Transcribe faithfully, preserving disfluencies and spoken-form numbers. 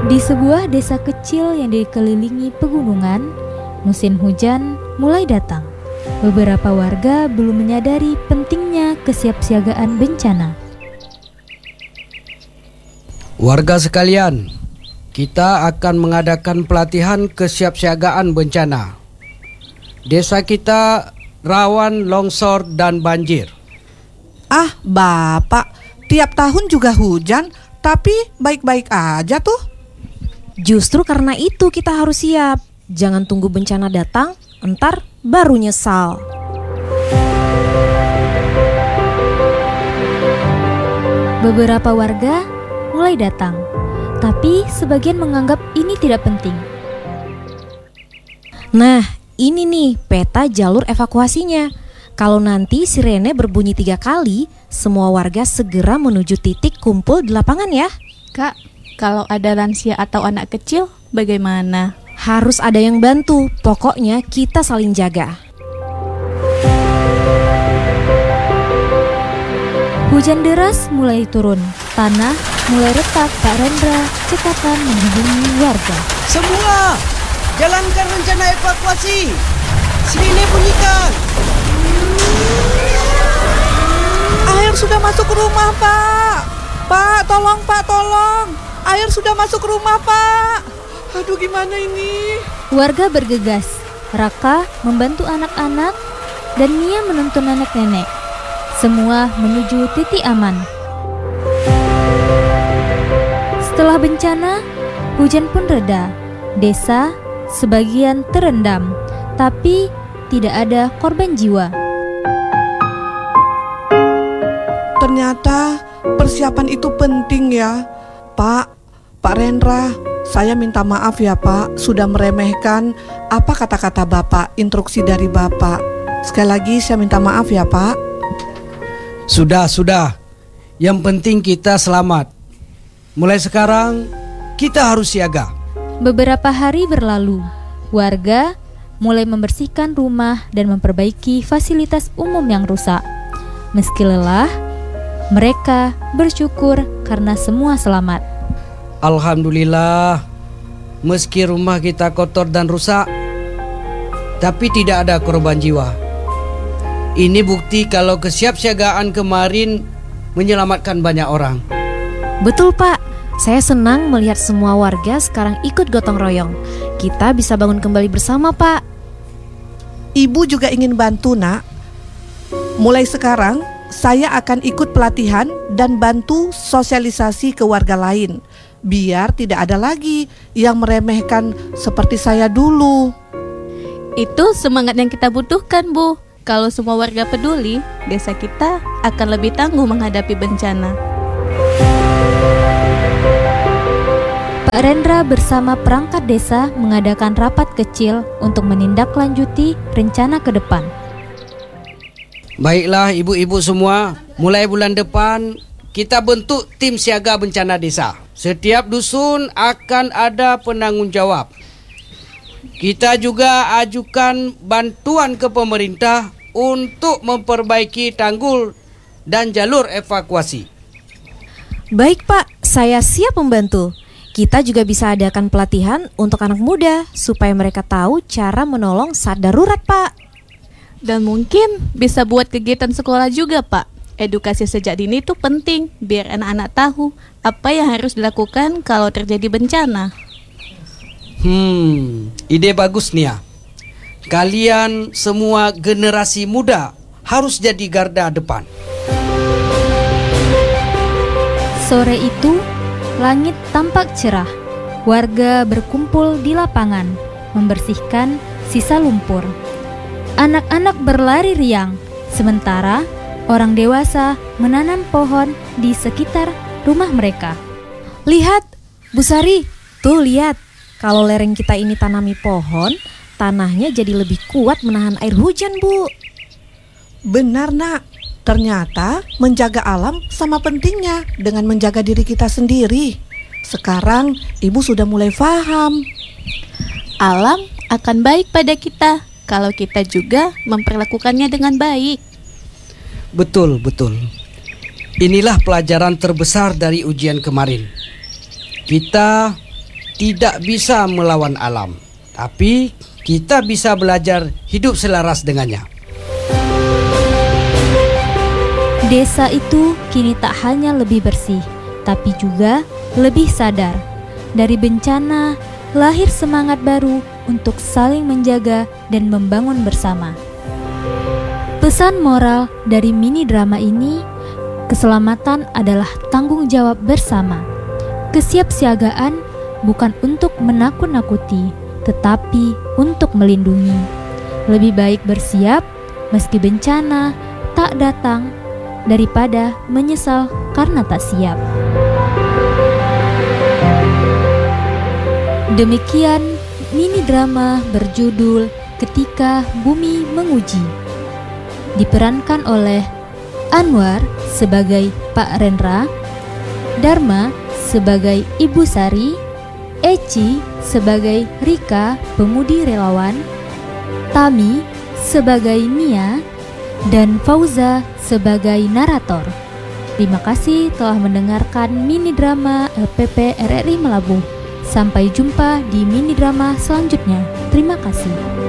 Di sebuah desa kecil yang dikelilingi pegunungan, musim hujan mulai datang. Beberapa warga belum menyadari pentingnya kesiapsiagaan bencana. Warga sekalian, kita akan mengadakan pelatihan kesiapsiagaan bencana. Desa kita rawan longsor dan banjir. Ah, Bapak, tiap tahun juga hujan, tapi baik-baik aja tuh. Justru karena itu kita harus siap. Jangan tunggu bencana datang, entar baru nyesal. Beberapa warga mulai datang, tapi sebagian menganggap ini tidak penting. Nah, ini nih peta jalur evakuasinya. Kalau nanti sirene berbunyi tiga kali, semua warga segera menuju titik kumpul di lapangan ya. Kak, kalau ada lansia atau anak kecil, bagaimana? Harus ada yang bantu, pokoknya kita saling jaga. Hujan deras mulai turun, tanah mulai retak. Pak Rendra cekatan menghubungi warga. Semua, jalankan rencana evakuasi. Sirene bunyikan. Air sudah masuk ke rumah, Pak. Pak, tolong, Pak, tolong. Air sudah masuk ke rumah, Pak. Aduh, gimana ini? Warga bergegas. Raka membantu anak-anak dan Mia menuntun nenek-nenek. Semua menuju titik aman. Setelah bencana, hujan pun reda. Desa sebagian terendam, tapi tidak ada korban jiwa. Ternyata persiapan itu penting ya, Pak. Pak Rendra, saya minta maaf ya Pak, sudah meremehkan apa kata-kata Bapak, instruksi dari Bapak. Sekali lagi saya minta maaf ya Pak. Sudah, sudah. Yang penting kita selamat. Mulai sekarang kita harus siaga. Beberapa hari berlalu, warga mulai membersihkan rumah dan memperbaiki fasilitas umum yang rusak. Meski lelah, mereka bersyukur karena semua selamat. Alhamdulillah, meski rumah kita kotor dan rusak, tapi tidak ada korban jiwa. Ini bukti kalau kesiapsiagaan kemarin menyelamatkan banyak orang. Betul Pak, saya senang melihat semua warga sekarang ikut gotong royong. Kita bisa bangun kembali bersama Pak. Ibu juga ingin bantu nak. Mulai sekarang saya akan ikut pelatihan dan bantu sosialisasi ke warga lain, biar tidak ada lagi yang meremehkan seperti saya dulu. Itu semangat yang kita butuhkan, Bu. Kalau semua warga peduli, desa kita akan lebih tangguh menghadapi bencana. Pak Rendra bersama perangkat desa mengadakan rapat kecil untuk menindaklanjuti rencana ke depan. Baiklah ibu-ibu semua, mulai bulan depan kita bentuk tim siaga bencana desa. Setiap dusun akan ada penanggung jawab. Kita juga ajukan bantuan ke pemerintah untuk memperbaiki tanggul dan jalur evakuasi. Baik Pak, saya siap membantu. Kita juga bisa adakan pelatihan untuk anak muda supaya mereka tahu cara menolong saat darurat Pak. Dan mungkin bisa buat kegiatan sekolah juga Pak. Edukasi sejak dini itu penting biar anak-anak tahu apa yang harus dilakukan kalau terjadi bencana. Hmm, ide bagus Nia. Kalian semua generasi muda harus jadi garda depan. Sore itu, langit tampak cerah. Warga berkumpul di lapangan, membersihkan sisa lumpur. Anak-anak berlari riang, sementara orang dewasa menanam pohon di sekitar rumah mereka. Lihat, Bu Sari, tuh lihat. Kalau lereng kita ini tanami pohon, tanahnya jadi lebih kuat menahan air hujan, Bu. Benar nak, ternyata menjaga alam sama pentingnya dengan menjaga diri kita sendiri. Sekarang ibu sudah mulai paham. Alam akan baik pada kita kalau kita juga memperlakukannya dengan baik. Betul, betul. Inilah pelajaran terbesar dari ujian kemarin. Kita tidak bisa melawan alam, tapi kita bisa belajar hidup selaras dengannya. Desa itu kini tak hanya lebih bersih, tapi juga lebih sadar. Dari bencana, lahir semangat baru untuk saling menjaga dan membangun bersama. Pesan moral dari mini drama ini, keselamatan adalah tanggung jawab bersama. Kesiapsiagaan bukan untuk menakut-nakuti, tetapi untuk melindungi. Lebih baik bersiap meski bencana tak datang daripada menyesal karena tak siap. Demikian mini drama berjudul Ketika Bumi Menguji, diperankan oleh Anwar sebagai Pak Rendra, Dharma sebagai Ibu Sari, Eci sebagai Rika pemudi relawan, Tami sebagai Nia, dan Fauza sebagai narator. Terima kasih telah mendengarkan mini drama L P P R R I Melabuh. Sampai jumpa di mini drama selanjutnya. Terima kasih.